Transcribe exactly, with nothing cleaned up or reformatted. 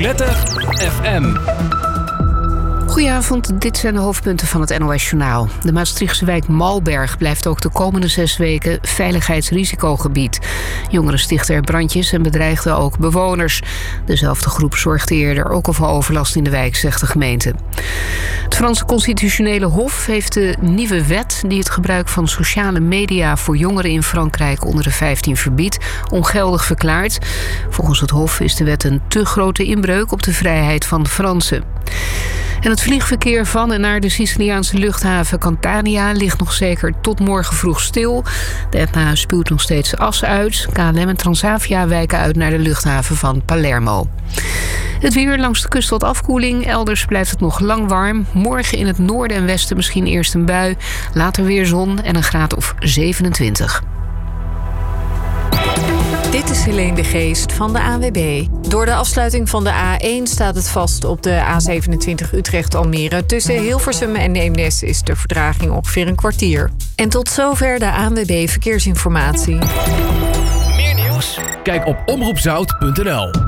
Nicolette F M. Goedenavond, dit zijn de hoofdpunten van het N O S-journaal. De Maastrichtse wijk Malberg blijft ook de komende zes weken veiligheidsrisicogebied. Jongeren stichten er brandjes en bedreigden ook bewoners. Dezelfde groep zorgde eerder ook al voor overlast in de wijk, zegt de gemeente. Het Franse Constitutionele Hof heeft de nieuwe wet die het gebruik van sociale media voor jongeren in Frankrijk onder de vijftien verbiedt, ongeldig verklaard. Volgens het Hof is de wet een te grote inbreuk op de vrijheid van de Fransen. En het vliegverkeer van en naar de Siciliaanse luchthaven Catania ligt nog zeker tot morgen vroeg stil. De Etna spuwt nog steeds as uit. K L M en Transavia wijken uit naar de luchthaven van Palermo. Het weer langs de kust wat afkoeling. Elders blijft het nog lang warm. Morgen in het noorden en westen misschien eerst een bui. Later weer zon en een graad of zevenentwintig. Dit is Helene de Geest van de A N W B. Door de afsluiting van de A één staat het vast op de A zevenentwintig Utrecht-Almere. Tussen Hilversum en Eemnes is de vertraging ongeveer een kwartier. En tot zover de A N W B Verkeersinformatie. Meer nieuws? Kijk op omroep zout punt n l.